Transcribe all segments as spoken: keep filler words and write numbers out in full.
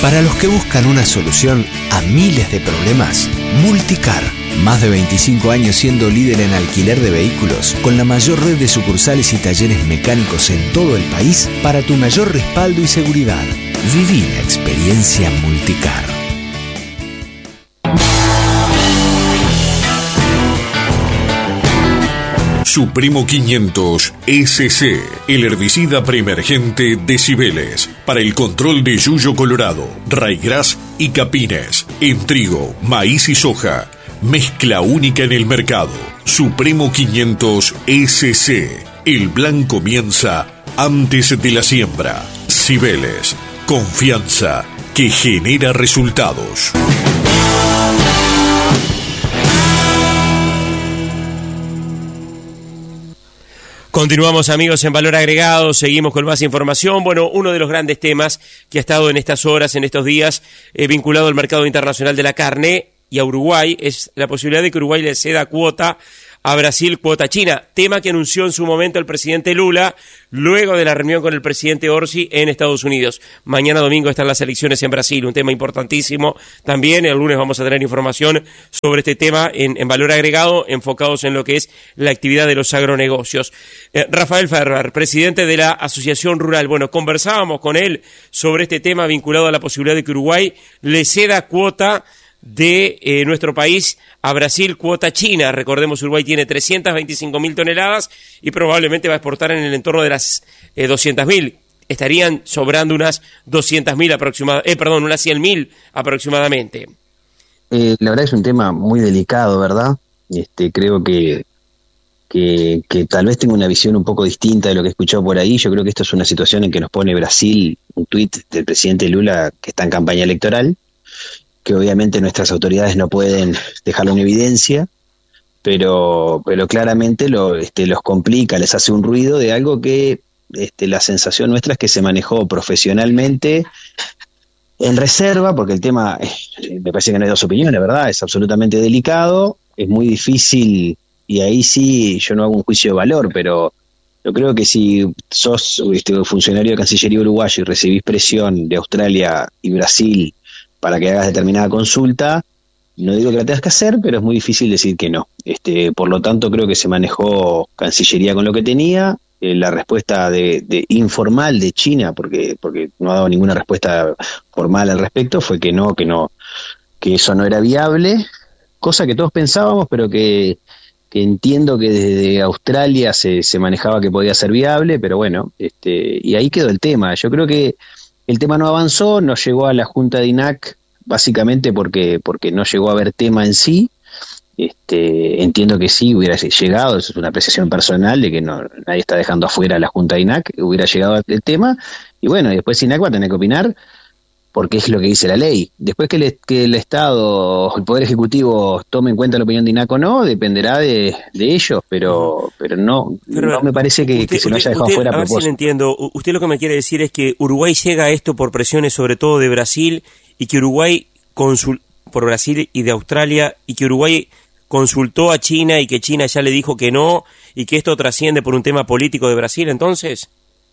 Para los que buscan una solución a miles de problemas, Multicar. Más de veinticinco años siendo líder en alquiler de vehículos, con la mayor red de sucursales y talleres mecánicos en todo el país, para tu mayor respaldo y seguridad. Viví la experiencia Multicar. Supremo quinientos S C, el herbicida preemergente de Cibeles, para el control de yuyo colorado, raigrás y capines, en trigo, maíz y soja. Mezcla única en el mercado. Supremo quinientos S C. El plan comienza antes de la siembra. Cibeles. Confianza que genera resultados. Continuamos, amigos, en Valor Agregado, seguimos con más información. Bueno, uno de los grandes temas que ha estado en estas horas, en estos días, eh, vinculado al mercado internacional de la carne y a Uruguay, es la posibilidad de que Uruguay le ceda cuota a Brasil, cuota a China, tema que anunció en su momento el presidente Lula luego de la reunión con el presidente Orsi en Estados Unidos. Mañana domingo están las elecciones en Brasil, un tema importantísimo. También el lunes vamos a tener información sobre este tema en, en Valor Agregado, enfocados en lo que es la actividad de los agronegocios. Eh, Rafael Ferrer, presidente de la Asociación Rural. Bueno, conversábamos con él sobre este tema vinculado a la posibilidad de que Uruguay le ceda cuota de eh, nuestro país a Brasil, cuota China. Recordemos, Uruguay tiene trescientas veinticinco mil toneladas y probablemente va a exportar en el entorno de las eh, doscientas mil. Estarían sobrando unas doscientas mil aproximadamente, eh, perdón, unas cien mil aproximadamente. Eh, la verdad es un tema muy delicado, ¿verdad? Este, creo que, que, que tal vez tenga una visión un poco distinta de lo que he escuchado por ahí. Yo creo que esto es una situación en que nos pone Brasil, un tuit del presidente Lula que está en campaña electoral, que obviamente nuestras autoridades no pueden dejarlo en evidencia, pero pero claramente lo, este, los complica, les hace un ruido de algo que este, la sensación nuestra es que se manejó profesionalmente en reserva, porque el tema, eh, me parece que no hay dos opiniones, ¿verdad? Es absolutamente delicado, es muy difícil, y ahí sí yo no hago un juicio de valor, pero yo creo que si sos este, funcionario de Cancillería uruguayo y recibís presión de Australia y Brasil para que hagas determinada consulta, no digo que la tengas que hacer, pero es muy difícil decir que no. Este, por lo tanto, creo que se manejó Cancillería con lo que tenía. Eh, la respuesta de, de informal de China, porque porque no ha dado ninguna respuesta formal al respecto, fue que no, que no, que eso no era viable, cosa que todos pensábamos, pero que, que entiendo que desde Australia se, se manejaba que podía ser viable, pero bueno, este, y ahí quedó el tema. Yo creo que el tema no avanzó, no llegó a la Junta de I N A C, básicamente porque porque no llegó a haber tema en sí. Este, entiendo que sí hubiera llegado, eso es una apreciación personal de que no nadie está dejando afuera a la Junta de I N A C, hubiera llegado el tema, y bueno, y después I N A C va a tener que opinar, porque es lo que dice la ley. Después que, le, que el Estado, el Poder Ejecutivo tome en cuenta la opinión de I N A C o no, dependerá de, de ellos, pero pero no, pero, no me parece que, usted, que se lo haya dejado usted, fuera a propósito. A ver si le entiendo, usted lo que me quiere decir es que Uruguay llega a esto por presiones sobre todo de Brasil, y que Uruguay consul, por Brasil y de Australia, y que Uruguay consultó a China y que China ya le dijo que no, y que esto trasciende por un tema político de Brasil, entonces.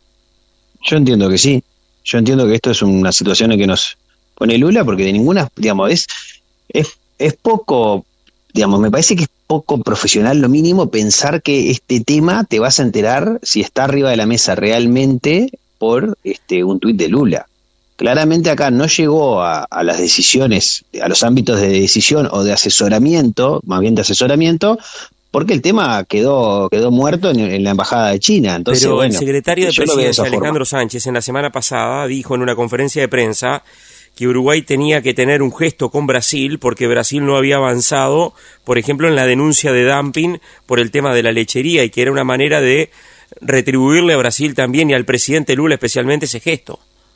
Yo entiendo que sí. Yo entiendo que esto es una situación en que nos pone Lula, porque de ninguna, digamos, es, es, es poco, digamos, me parece que es poco profesional, lo mínimo, pensar que este tema te vas a enterar si está arriba de la mesa realmente por este un tuit de Lula. Claramente acá no llegó a, a las decisiones, a los ámbitos de decisión o de asesoramiento, más bien de asesoramiento, porque el tema quedó quedó muerto en, en la embajada de China. Entonces, pero bueno, el secretario de yo Presidencia, Alejandro Sánchez, en la semana pasada dijo en una conferencia de prensa que Uruguay tenía que tener un gesto con Brasil porque Brasil no había avanzado, por ejemplo, en la denuncia de dumping por el tema de la lechería, y que era una manera de retribuirle a Brasil también y al presidente Lula especialmente ese gesto.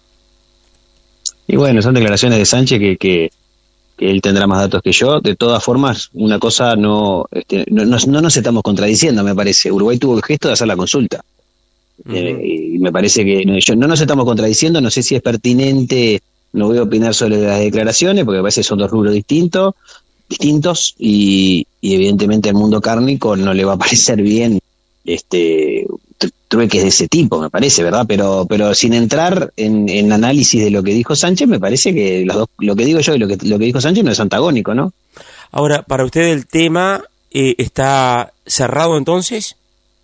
Y bueno, son declaraciones de Sánchez que... que que él tendrá más datos que yo. De todas formas, una cosa no, este, no, no, no nos estamos contradiciendo, me parece. Uruguay tuvo el gesto de hacer la consulta. Uh-huh. Eh, y me parece que no, yo, no nos estamos contradiciendo, no sé si es pertinente, no voy a opinar sobre las declaraciones, porque me parece que son dos rubros distintos, distintos y, y evidentemente al mundo cárnico no le va a parecer bien este trueques de ese tipo, me parece, ¿verdad? Pero pero sin entrar en, en análisis de lo que dijo Sánchez, me parece que los dos, lo que digo yo y lo que, lo que dijo Sánchez no es antagónico, ¿no? Ahora, para usted el tema eh, está cerrado entonces.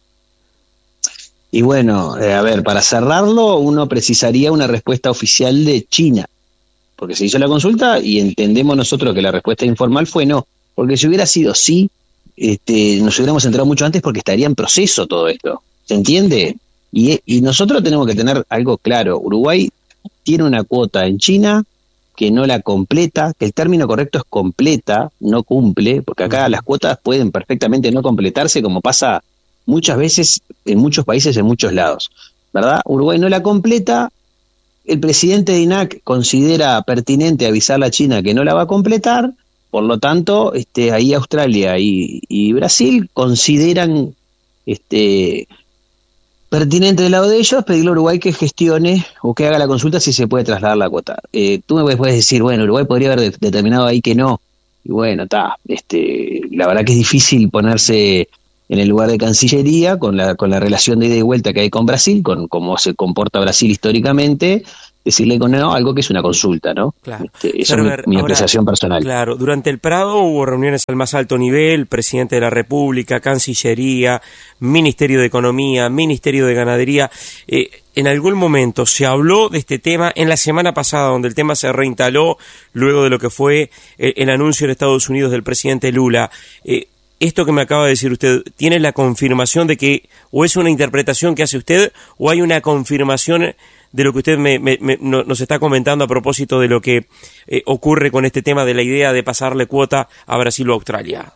Y bueno, eh, a ver, para cerrarlo uno precisaría una respuesta oficial de China, porque se hizo la consulta y entendemos nosotros que la respuesta informal fue no, porque si hubiera sido sí, este, nos hubiéramos enterado mucho antes porque estaría en proceso todo esto, ¿se entiende? Y, y nosotros tenemos que tener algo claro, Uruguay tiene una cuota en China que no la completa, que el término correcto es completa, no cumple, porque acá las cuotas pueden perfectamente no completarse como pasa muchas veces en muchos países, en muchos lados, ¿verdad? Uruguay no la completa, el presidente de I N A C considera pertinente avisarle a China que no la va a completar, por lo tanto, este, ahí Australia y, y Brasil consideran este, pertinente del lado de ellos pedirle a Uruguay que gestione o que haga la consulta si se puede trasladar la cuota. Eh, tú me puedes decir, bueno, Uruguay podría haber de- determinado ahí que no, y bueno, está, este, la verdad que es difícil ponerse en el lugar de Cancillería, con la con la relación de ida y vuelta que hay con Brasil, con cómo se comporta Brasil históricamente, decirle con no algo que es una consulta, ¿no? Claro. Este, esa Ferber, es mi, mi ahora, apreciación personal. Claro, durante el Prado hubo reuniones al más alto nivel, presidente de la República, Cancillería, Ministerio de Economía, Ministerio de Ganadería. Eh, en algún momento se habló de este tema en la semana pasada, donde el tema se reinstaló luego de lo que fue el, el anuncio en Estados Unidos del presidente Lula. Eh, Esto que me acaba de decir usted, ¿tiene la confirmación de que o es una interpretación que hace usted o hay una confirmación de lo que usted me, me, me, nos está comentando a propósito de lo que eh, ocurre con este tema de la idea de pasarle cuota a Brasil o Australia?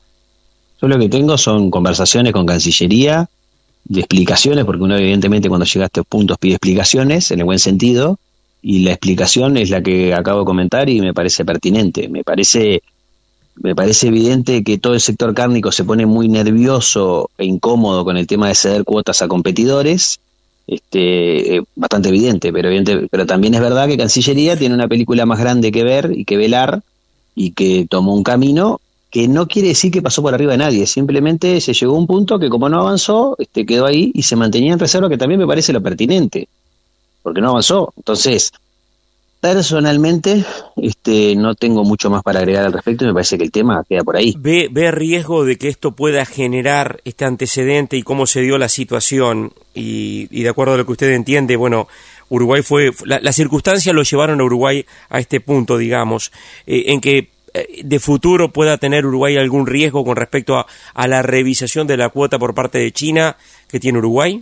Yo lo que tengo son conversaciones con Cancillería, de explicaciones, porque uno evidentemente cuando llega a estos puntos pide explicaciones, en el buen sentido, y la explicación es la que acabo de comentar y me parece pertinente, me parece... Me parece evidente que todo el sector cárnico se pone muy nervioso e incómodo con el tema de ceder cuotas a competidores, este, eh, bastante evidente, pero evidente, pero también es verdad que Cancillería tiene una película más grande que ver y que velar y que tomó un camino que no quiere decir que pasó por arriba de nadie, simplemente se llegó a un punto que como no avanzó, este, quedó ahí y se mantenía en reserva, que también me parece lo pertinente, porque no avanzó. Entonces, personalmente, este, no tengo mucho más para agregar al respecto y me parece que el tema queda por ahí. ¿Ve, ve riesgo de que esto pueda generar este antecedente y cómo se dio la situación? Y, y de acuerdo a lo que usted entiende, bueno, Uruguay fue... La, las circunstancias lo llevaron a Uruguay a este punto, digamos, eh, en que eh, de futuro pueda tener Uruguay algún riesgo con respecto a, a la revisación de la cuota por parte de China que tiene Uruguay.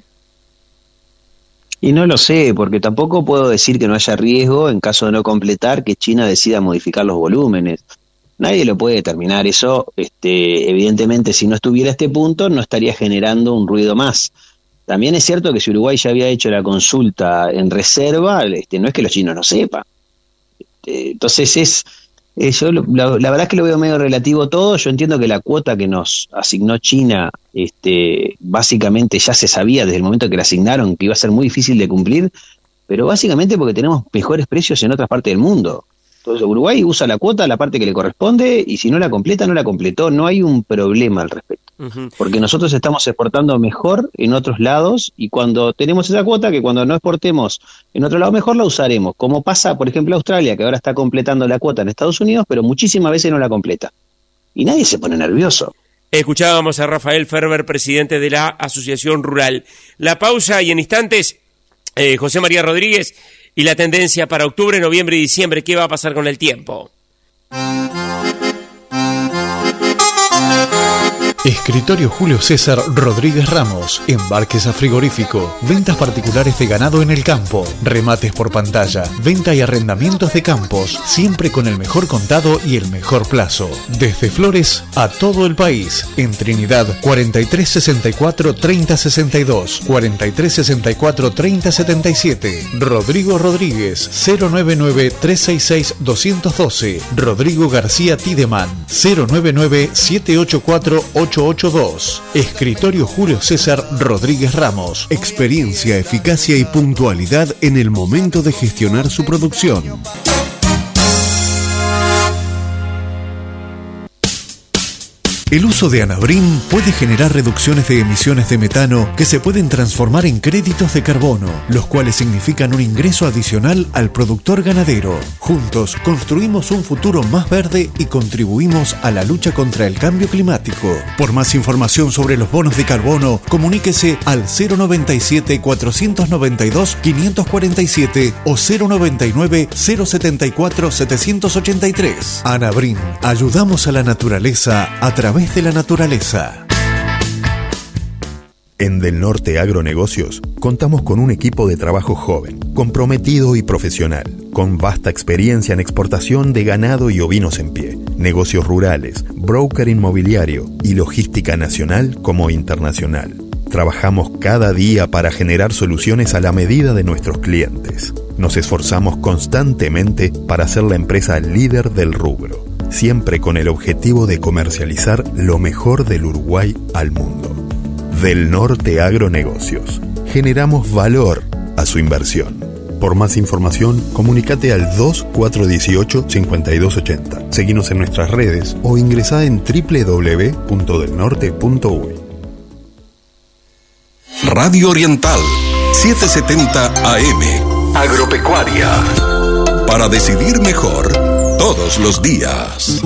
Y no lo sé, porque tampoco puedo decir que no haya riesgo en caso de no completar que China decida modificar los volúmenes. Nadie lo puede determinar eso. Este, evidentemente, si no estuviera a este punto, no estaría generando un ruido más. También es cierto que si Uruguay ya había hecho la consulta en reserva, este, no es que los chinos no sepan. Este, entonces es... Yo, la, la verdad es que lo veo medio relativo todo. Yo entiendo que la cuota que nos asignó China, este, básicamente ya se sabía desde el momento que la asignaron que iba a ser muy difícil de cumplir, pero básicamente porque tenemos mejores precios en otras partes del mundo. Entonces Uruguay usa la cuota, la parte que le corresponde, y si no la completa, no la completó. No hay un problema al respecto, uh-huh. Porque nosotros estamos exportando mejor en otros lados, y cuando tenemos esa cuota, que cuando no exportemos en otro lado mejor la usaremos, como pasa, por ejemplo, Australia, que ahora está completando la cuota en Estados Unidos, pero muchísimas veces no la completa. Y nadie se pone nervioso. Escuchábamos a Rafael Ferber, presidente de la Asociación Rural. La pausa y en instantes, eh, José María Rodríguez, y la tendencia para octubre, noviembre y diciembre, ¿qué va a pasar con el tiempo? Escritorio Julio César Rodríguez Ramos, embarques a frigorífico, ventas particulares de ganado en el campo, remates por pantalla, venta y arrendamientos de campos, siempre con el mejor contado y el mejor plazo. Desde Flores a todo el país, en Trinidad cuarenta y tres sesenta y cuatro treinta sesenta y dos, cuarenta y tres sesenta y cuatro treinta setenta y siete. Rodrigo Rodríguez, cero nueve nueve tres seis seis dos uno dos. Rodrigo García Tideman, cero nueve nueve siete ocho cuatro ocho ocho dos. Escritorio Julio César Rodríguez Ramos. Experiencia, eficacia y puntualidad en el momento de gestionar su producción. El uso de Anabrim puede generar reducciones de emisiones de metano que se pueden transformar en créditos de carbono, los cuales significan un ingreso adicional al productor ganadero. Juntos construimos un futuro más verde y contribuimos a la lucha contra el cambio climático. Por más información sobre los bonos de carbono, comuníquese al cero noventa y siete, cuatrocientos noventa y dos, quinientos cuarenta y siete o cero noventa y nueve, cero setenta y cuatro, setecientos ochenta y tres. Anabrim, ayudamos a la naturaleza a través de la naturaleza. En Del Norte Agronegocios contamos con un equipo de trabajo joven, comprometido y profesional, con vasta experiencia en exportación de ganado y ovinos en pie, negocios rurales, broker inmobiliario y logística nacional como internacional. Trabajamos cada día para generar soluciones a la medida de nuestros clientes. Nos esforzamos constantemente para ser la empresa líder del rubro, siempre con el objetivo de comercializar lo mejor del Uruguay al mundo. Del Norte Agronegocios. Generamos valor a su inversión. Por más información, comunícate al dos cuatro uno ocho, cinco dos ocho cero. Seguinos en nuestras redes o ingresá en doble u doble u doble u punto del norte punto u y. Radio Oriental, setecientos setenta A M. Agropecuaria. Para decidir mejor todos los días.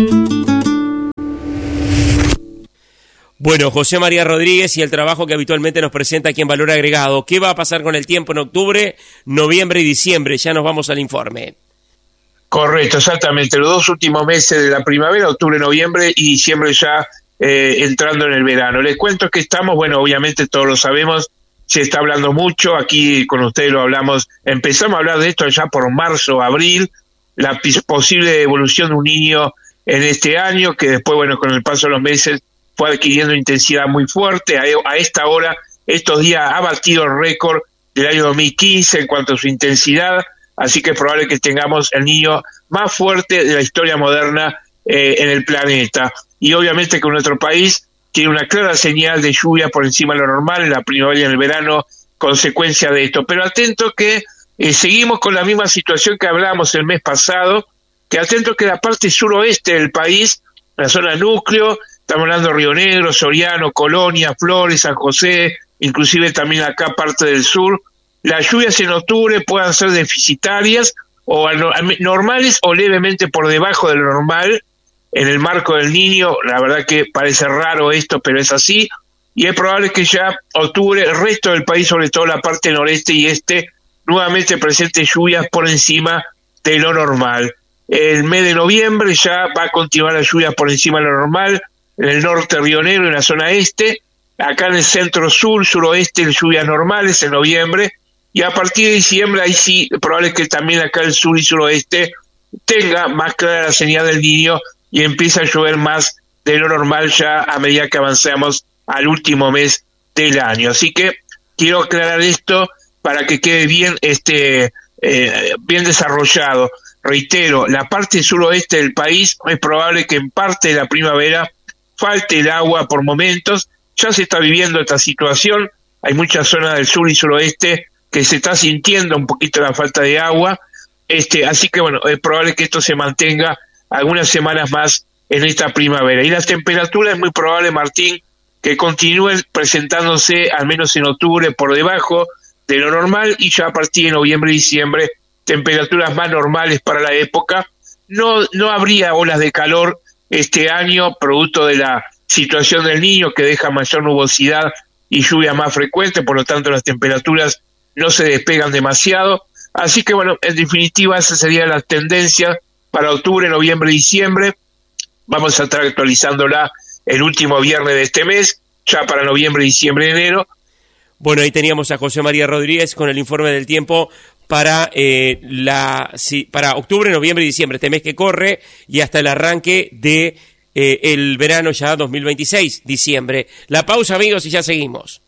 Bueno, José María Rodríguez y el trabajo que habitualmente nos presenta aquí en Valor Agregado. ¿Qué va a pasar con el tiempo en octubre, noviembre y diciembre? Ya nos vamos al informe. Correcto, exactamente. Los dos últimos meses de la primavera, octubre, noviembre y diciembre ya eh, entrando en el verano. Les cuento que estamos, bueno, obviamente todos lo sabemos, se está hablando mucho, aquí con ustedes lo hablamos, empezamos a hablar de esto ya por marzo, abril, la posible evolución de un niño en este año, que después, bueno, con el paso de los meses fue adquiriendo intensidad muy fuerte. A, a esta hora, estos días, ha batido el récord del año dos mil quince en cuanto a su intensidad, así que es probable que tengamos el niño más fuerte de la historia moderna eh, en el planeta. Y obviamente que nuestro país tiene una clara señal de lluvia por encima de lo normal en la primavera y en el verano, consecuencia de esto. Pero atento que eh, seguimos con la misma situación que hablábamos el mes pasado, que atento que la parte suroeste del país, la zona núcleo, estamos hablando de Río Negro, Soriano, Colonia, Flores, San José, inclusive también acá parte del sur, las lluvias en octubre puedan ser deficitarias o normales o levemente por debajo de lo normal en el marco del Niño. La verdad que parece raro esto, pero es así, y es probable que ya octubre el resto del país, sobre todo la parte noreste y este, nuevamente presente lluvias por encima de lo normal. El mes de noviembre ya va a continuar las lluvias por encima de lo normal, en el norte Río Negro, en la zona este, acá en el centro sur, suroeste, lluvias normales en noviembre, y a partir de diciembre, ahí sí, probable que también acá el sur y suroeste tenga más clara la señal del Niño y empieza a llover más de lo normal ya a medida que avancemos al último mes del año. Así que quiero aclarar esto para que quede bien, este, eh, bien desarrollado. Reitero, la parte suroeste del país es probable que en parte de la primavera falte el agua por momentos. Ya se está viviendo esta situación, hay muchas zonas del sur y suroeste que se está sintiendo un poquito la falta de agua, este, así que bueno, es probable que esto se mantenga algunas semanas más en esta primavera. Y las temperaturas es muy probable, Martín, que continúen presentándose, al menos en octubre, por debajo de lo normal, y ya a partir de noviembre y diciembre, temperaturas más normales para la época. No, no habría olas de calor este año, producto de la situación del Niño, que deja mayor nubosidad y lluvia más frecuente, por lo tanto las temperaturas no se despegan demasiado. Así que bueno, en definitiva esa sería la tendencia para octubre, noviembre y diciembre. Vamos a estar actualizándola el último viernes de este mes, ya para noviembre, diciembre y enero. Bueno, ahí teníamos a José María Rodríguez con el informe del tiempo para eh, la sí, para octubre, noviembre y diciembre, este mes que corre, y hasta el arranque de eh, el verano ya dos mil veintiséis, diciembre. La pausa, amigos, y ya seguimos.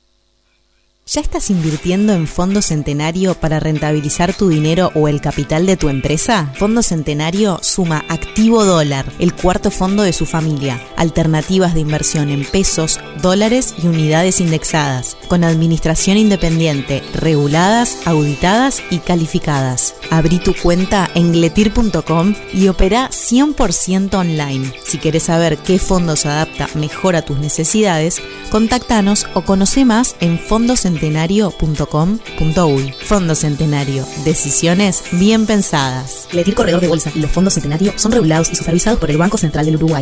¿Ya estás invirtiendo en Fondo Centenario para rentabilizar tu dinero o el capital de tu empresa? Fondo Centenario suma Activo Dólar, el cuarto fondo de su familia. Alternativas de inversión en pesos, dólares y unidades indexadas, con administración independiente, reguladas, auditadas y calificadas. Abrí tu cuenta en gletir punto com y operá cien por ciento online. Si querés saber qué fondo se adapta mejor a tus necesidades, contáctanos o conoce más en fondo centenario punto com punto uy. Fondo Centenario, decisiones bien pensadas. Gletir Corredor de Bolsa y los fondos Centenario son regulados y supervisados por el Banco Central del Uruguay.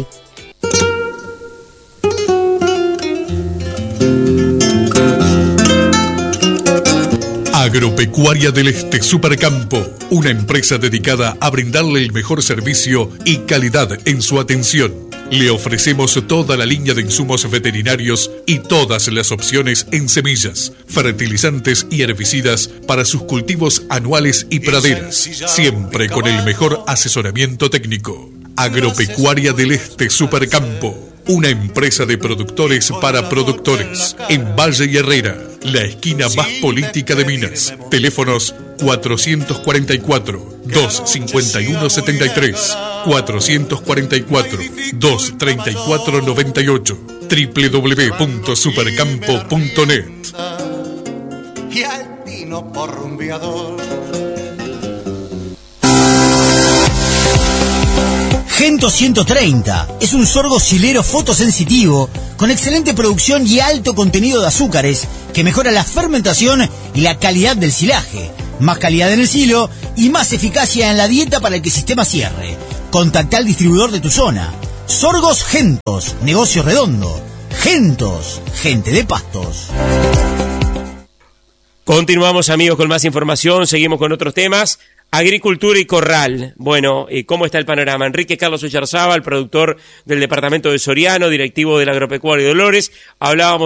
Agropecuaria del Este Supercampo, una empresa dedicada a brindarle el mejor servicio y calidad en su atención. Le ofrecemos toda la línea de insumos veterinarios y todas las opciones en semillas, fertilizantes y herbicidas para sus cultivos anuales y praderas, siempre con el mejor asesoramiento técnico. Agropecuaria del Este Supercampo, una empresa de productores para productores, en Valle y Herrera, la esquina más política de Minas. Teléfonos cuatrocientos cuarenta y cuatro, doscientos cincuenta y uno setenta y tres, cuatrocientos cuarenta y cuatro, doscientos treinta y cuatro noventa y ocho, doble u doble u doble u punto supercampo punto net. Y al tino porrumbeador. Gento ciento treinta es un sorgo silero fotosensitivo con excelente producción y alto contenido de azúcares que mejora la fermentación y la calidad del silaje. Más calidad en el silo y más eficacia en la dieta para que el sistema cierre. Contacta al distribuidor de tu zona. Sorgos Gentos, negocio redondo. Gentos, gente de pastos. Continuamos, amigos, con más información, seguimos con otros temas. Agricultura y Corral. Bueno, eh, ¿cómo está el panorama? Enrique Carlos Oyarzábal, productor del departamento de Soriano, directivo del Agropecuario de Dolores. Hablábamos